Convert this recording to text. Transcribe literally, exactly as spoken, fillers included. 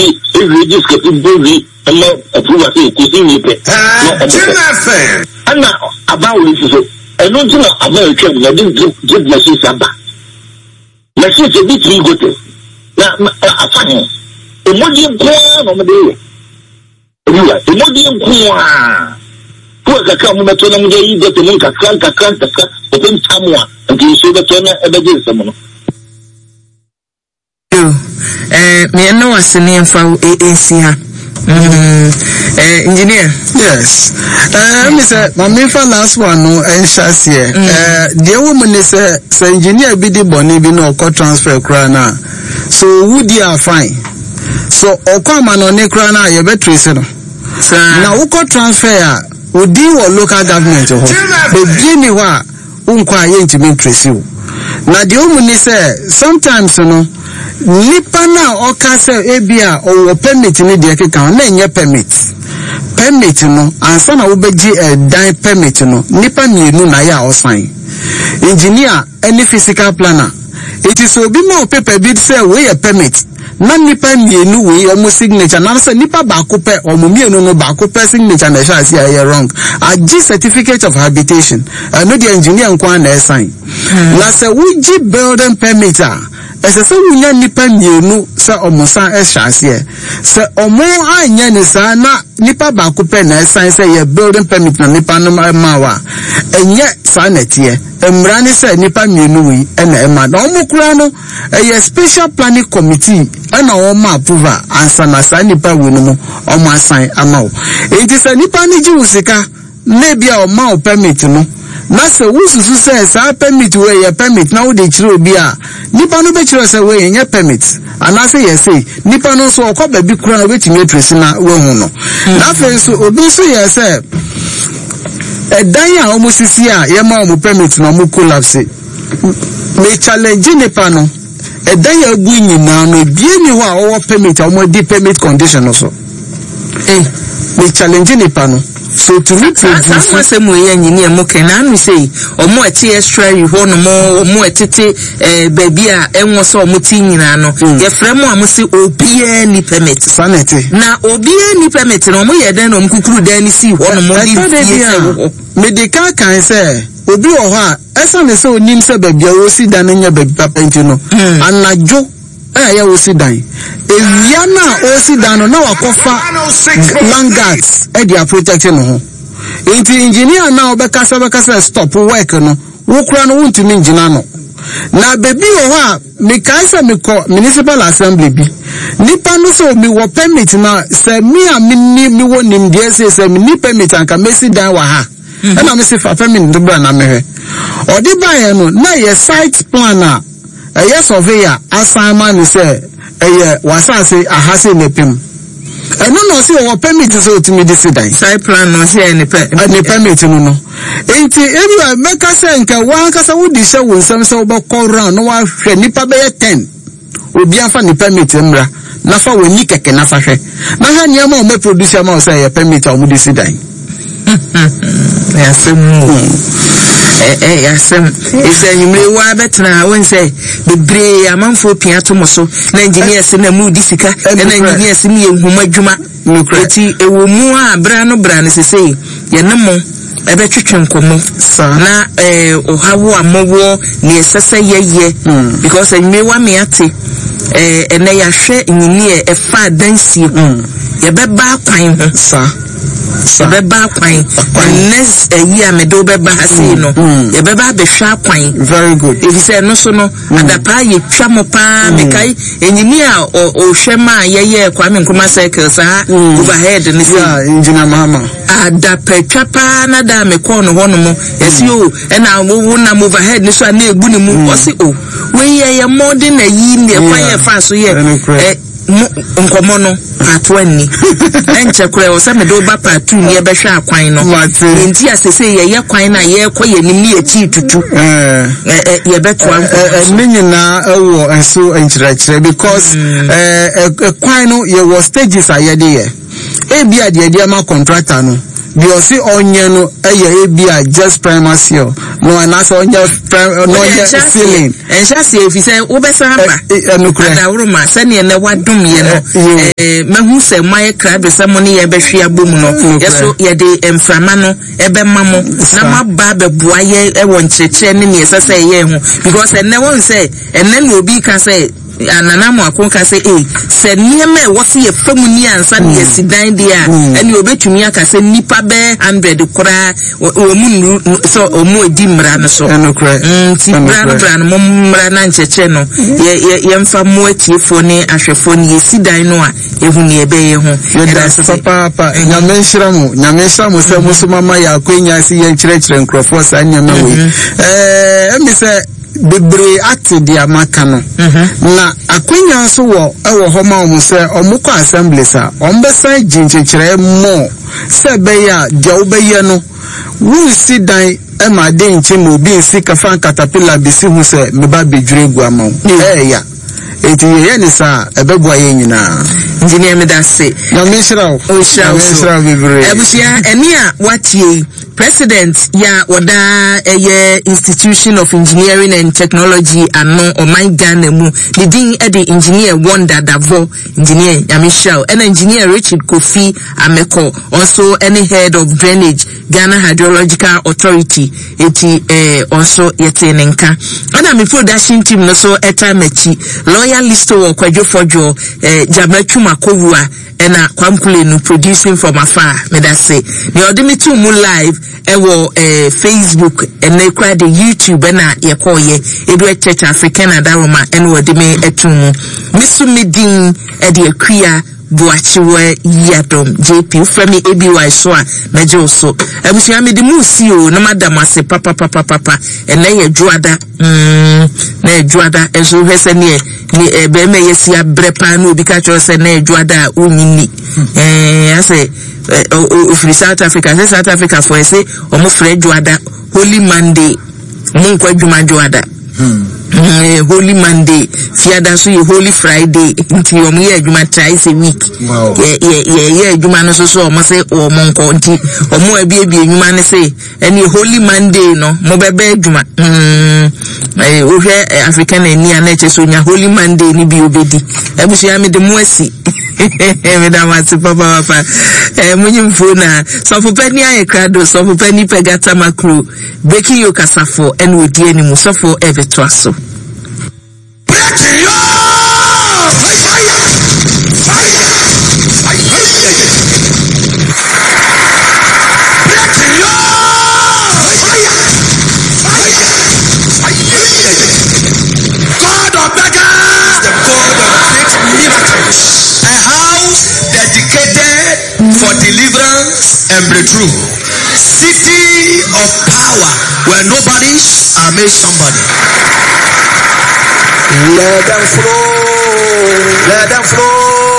we if we just get to be Allah approve us to see me pe Jonathan ana about this so I don't know about you na din give machine samba machine to be three go to na afan o modi nko no me dey riwa o modi nko a ko ka ka mo to na mo dey go to mo ka kan ka kan ka o tem tamwa nti so be to na e be dey samo no eh me no wasene mfa A A C ha mm eh engineer yes eh me say na me fa last one no en chance here eh the woman is say say engineer bi di boni bi no ko transfer kra na so would you are fine so okoma no ne kra na ye be trace no na wo ko transfer a odi wo local government ho be bi ni wa unkwa ye ntimi trace wo na the woman is say sometimes no nipa na oka se ebia o permit ni de keka na enye permit permit no ansa na wo beji e dan permit no nipa mienu na ya osan engineer any physical planner it is obi ma paper bid say we a permit na nipa mienu we o signature na say nipa ba ko pe o mienu no ba ko pe signature na sha say are wrong a G certificate of habitation no the engineer nko na sign na say we G building permit ese se wunya nipa mienu se omusan ehyaase se omo anya ni sa na nipa ba ko pe na sign say ye building permit na nipa no ma wa enye sa na tie emra ni se nipa mienu wi na ema na omo kura no ye special planning committee na o ma approval ansa na sa nipa wi no mo omo assign ama o enti se nipa ni ji usika na bia o ma o permit no na se wususu se sa permit we ye permit na wo de chiro bi a nipa no be chiro se we ye permit ana se ye say nipa no so okọ ba bi kura na wetimi atresi na we hu no na fe so obi so ye se edan ya omo sisi a ye ma omo permit na omo collapse me challenge nipa no edan ya bu nyina no bie ni ho a wo permit a omo di permit condition so eh me challenge nipa no so to me some say mo ye engineer mo ken na no say omo eti extra yi ho no mo omo etete eh baby a enwo so omo ti nyina no ye frɛ mo am say obia ni permit sanity na obia ni permit no mo ye den no mkukuru dan ni si ho no mo di fi medical kan say obi wo ho a esa ne say onim say baby a wo si dan nya baby papa nti no anajo eh ya wo si dan ewia na o si dan no na wakofa landguards e dia protecting no ho enti engineer na obekasa bekasa stop work no wo kura no wuntumi engineer no na baby wo ho a me kai say me ko municipal assembly bi nipa no so me wo permit na say me a me ni me wo nim de say say me ni permit anka me si dan wa ha e na me se fa permit do bra na me he odi ba ye no na ye site planner a yes surveyor assignment ni say eh wasa say ahase nepim eno no say wo permit so otimi di sidan site plan no say ni pe ni permit no no enti everywhere make say nka wan ka say wo di she wo nsam say wo be call round no wa hwe nipa be ten obi afa ni permit mra na fa wo ni keke na fa hwe na ha ni ama o me produce ama o say permit o mu di sidan yes eh eh yasem is enyimre wa betra won say bebre amanfo pia to mo so na engineers na mu disika na engineers ni ehuma adwuma eti ewo mu a bra no bra ne sesei ye ne mo ebe twetwe nkomo na eh ohawo amowo ne esese yeye because enyimre wa me ate eh ene ya hwe engineer e fa dansie ye beba kwan ho sa so beba kwan next a year me do beba hase no ye beba be hwa kwan very good if you say no so no adapa ye twa mo pa me kai engineer o hwema ye ye kwa me nkoma cycle sa overhead ni say engineer mama adapa twa pa na da me ko no ho no mo yesi o e na wo na overhead ni so na ebu ni mu o si o we ye ye modern na yi ne kwa ye fa so ye eh nkomo no atwani enche kure o se me do ba patu ni e be hwa akwan no nti asese ye ye kwan na ye kɔ ye nim ni e chi tutu eh eh ye beto an ni nyina ewo enso enchirachire because eh kwan no ye was stages ayede ye e bia de de ma contractor no the osi onye no eye ebia just primacy no anasa onye no onye ceiling enhase efi say wo besamba adawroma se ne ne wadom ye no eh mahu se mai krado se mo ne ye behwe abom no yeso ye de emframa no ebe mamo na maba beboa ye e won kyekye ne ne sese ye hu because enne won say enne no obi ka say anana mo akonka say eh se niema e wo se ye famu ni ansa ne ye sidan dia ene obetumi aka say nipa be one hundred kora o mu so o mu edi mra no so mm ti bra no bra no mo mra na ncheche no ye ye mfa mo atifo ne ahwefo ne ye sidan no a ehu ne ebe ye hu papa papa nyame nhira mo nyame nhira mo se mo so mama ya akwenya si ye nkyerɛkyerɛ nkrofo sa nyama we eh emi se bebre ati dia maka no na akwenya so wo ewo homa o se omukọ assembly sa ombesa ginchekere mo se be ya dia obeye no wu si dan e ma de nche mo bi si kafa caterpillar bi si hu se me ba bedwure gu ama eh ya eti ye ni sa ebegwa ye nyina engineer me that say na me shira o shira shira bebre ebusia eni a watie president ya oda eye institution of engineering and technology ano o my Ghana mu the din e the engineer Wonder Davo engineer Yamishao and engineer Richard Kofi Ameko also any head of drainage Ghana Hydrological Authority eti eh also yete nenka ana me production team no so etamechi lawyer listo wo kwadwo fojo eh Jamatu Makowua ena kwamkule no producing from afar me that say the odimitu mu live ewo eh Facebook ena kwa the YouTube na ye koye edu Church African Adaroma ena odimi etumu misumidin e de akua Boachiwe Yadom J P from A B Y so na je so abusia me de musi o na madam ase papa papa papa ena ye juada mm na juada enso hwese ne ni ebe me yesi abrepa na obi ka cho se na juada onyini eh ase o free South Africa say South Africa for say o mo free juada Holy Monday mo kwa djuma juada eh Holy Monday fiada so ye Holy Friday nti o mo ye adwuma twice a week ye ye ye adwuma no so so o mo say o mo nko nti o mo abi abi adwuma ne say eni Holy Monday no mo bebe adwuma mm eh o hwe African eni ana che so nya Holy Monday ni bi obedi ebusia me de mo asi me da mati papa papa eh munyimfo na so for penny aye krado so for penny pegata makro breaking your kasafo and we die ni mu so for every twaso for deliverance and breakthrough. City of power where nobody are made somebody. Let them flow. Let them flow.